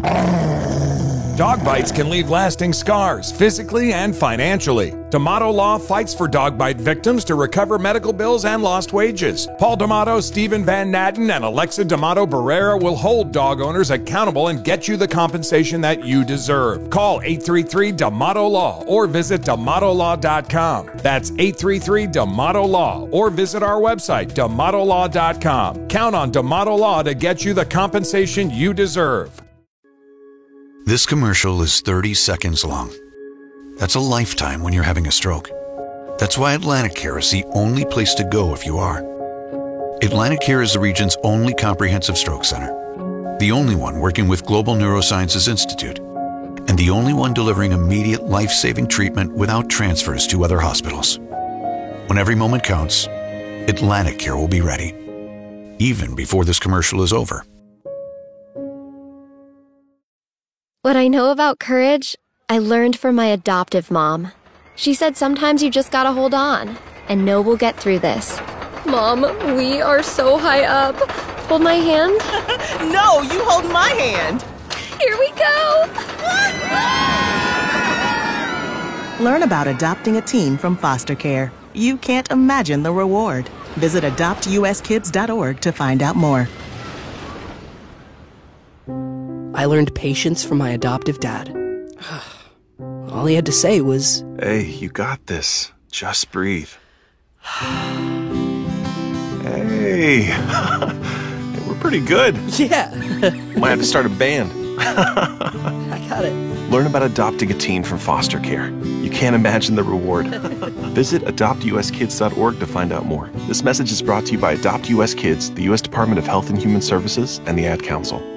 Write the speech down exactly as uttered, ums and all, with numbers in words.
Dog bites can leave lasting scars, physically and financially. D'Amato Law fights for dog bite victims to recover medical bills and lost wages. Paul D'Amato, Stephen Van Natten, and Alexa D'Amato Barrera will hold dog owners accountable and get you the compensation that you deserve. Call eight three three D'Amato Law or visit D'Amato Law dot com. That's eight three three D'Amato Law or visit our website, D'Amato Law dot com. Count on D'Amato Law to get you the compensation you deserve. This commercial is thirty seconds long. That's a lifetime when you're having a stroke. That's why AtlantiCare is the only place to go if you are. AtlantiCare is the region's only comprehensive stroke center, the only one working with Global Neurosciences Institute, and the only one delivering immediate life-saving treatment without transfers to other hospitals. When every moment counts, AtlantiCare will be ready, even before this commercial is over. What I know about courage, I learned from my adoptive mom. She said sometimes you just gotta hold on and know we'll get through this. Mom, we are so high up. Hold my hand. No, you hold my hand. Here we go. Learn about adopting a teen from foster care. You can't imagine the reward. Visit adopt U S kids dot org to find out more. I learned patience from my adoptive dad. All he had to say was, "Hey, you got this. Just breathe." Hey, we're pretty good. yeah. Might have to start a band. I got it. Learn about adopting a teen from foster care. You can't imagine the reward. Visit adopt U S kids dot org to find out more. This message is brought to you by Adopt U S Kids, the U S Department of Health and Human Services, and the Ad Council.